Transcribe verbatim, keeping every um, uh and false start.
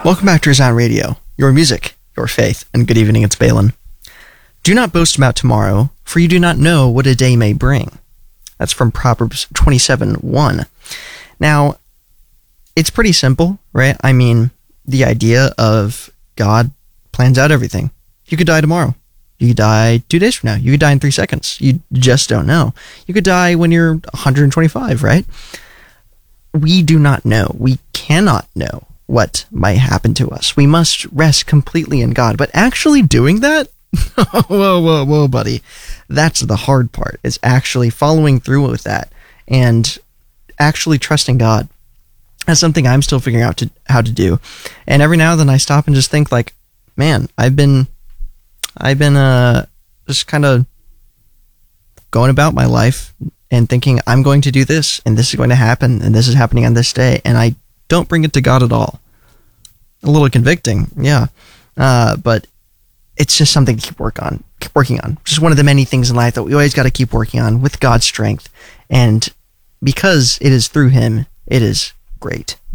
Welcome back to Resound Radio, your music, your faith, and good evening, it's Balin. Do not boast about tomorrow, for you do not know what a day may bring. That's from Proverbs twenty-seven one. Now, it's pretty simple, right? I mean, the idea of God plans out everything. You could die tomorrow. You could die two days from now. You could die in three seconds. You just don't know. You could die when you're one hundred twenty-five, right? We do not know. We cannot know what might happen to us. We must rest completely in God. But actually doing that, whoa, whoa, whoa, buddy. That's the hard part, is actually following through with that and actually trusting God. That's something I'm still figuring out to, how to do. And every now and then I stop and just think like, man, I've been, I've been uh, just kind of going about my life and thinking I'm going to do this and this is going to happen and this is happening on this day. And I don't bring it to God at all. A little convicting, yeah. Uh, but it's just something to keep work on, keep working on. Just one of the many things in life that we always got to keep working on with God's strength. And because it is through him, it is great.